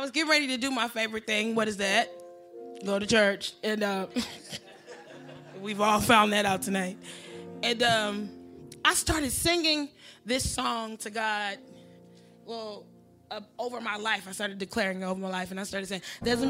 I was getting ready to do my favorite thing. What is that? Go to church. And we've all found that out tonight. And I started singing this song to God. Well, over my life. I started declaring over my life. And I started saying, there's a